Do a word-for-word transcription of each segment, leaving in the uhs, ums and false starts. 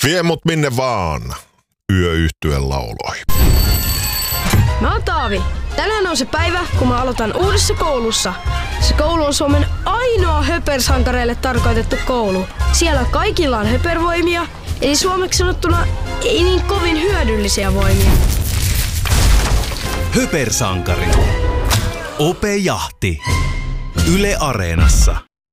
Vie mut minne vaan. Yöyhtyeen lauloi. Mä oon Taavi. Tänään on se päivä, kun mä aloitan uudessa koulussa. Se koulu on Suomen ainoa höpersankareille tarkoitettu koulu. Siellä kaikilla on höpervoimia, eli suomeksi sanottuna ei niin kovin hyödyllisiä voimia. Höpersankari. Ope Jahti. Yle Areenassa.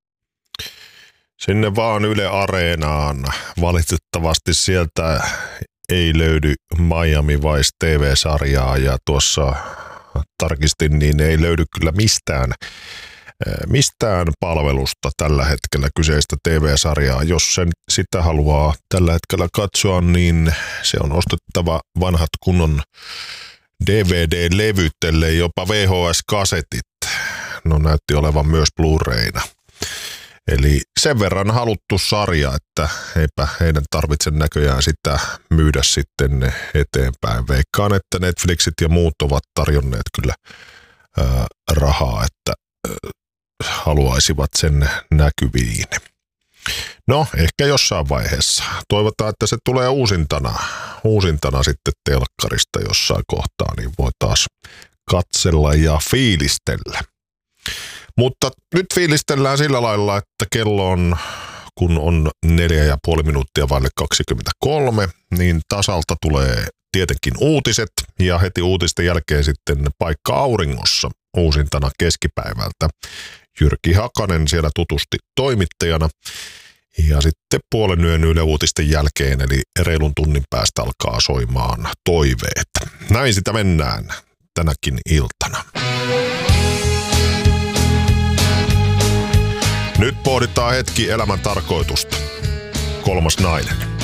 Sinne vaan Yle Areenaan. Valitettavasti sieltä ei löydy Miami Vice T V-sarjaa ja tuossa tarkistin, niin ei löydy kyllä mistään, mistään palvelusta tällä hetkellä kyseistä T V-sarjaa. Jos sen sitä haluaa tällä hetkellä katsoa, niin se on ostettava vanhat kunnon D V D-levyt, ellei jopa V H S-kasetit. No näytti olevan myös Blu-rayna. Eli sen verran haluttu sarja, että eipä heidän tarvitse näköjään sitä myydä sitten eteenpäin. Veikkaan, että Netflixit ja muut ovat tarjonneet kyllä ää, rahaa, että ää, haluaisivat sen näkyviin. No, ehkä jossain vaiheessa. Toivotaan, että se tulee uusintana, uusintana sitten telkkarista jossain kohtaa, niin voi taas katsella ja fiilistellä. Mutta nyt fiilistellään sillä lailla, että kello on, kun on neljä ja puoli minuuttia vaille kaksikymmentäkolme, niin tasalta tulee tietenkin uutiset ja heti uutisten jälkeen sitten Paikka auringossa uusintana keskipäivältä. Jyrki Hakanen siellä tutusti toimittajana ja sitten puolen yön Yle Uutisten jälkeen eli reilun tunnin päästä alkaa soimaan toiveet. Näin sitä mennään tänäkin iltana. Nyt pohditaan hetki elämän tarkoitusta. Kolmas nainen.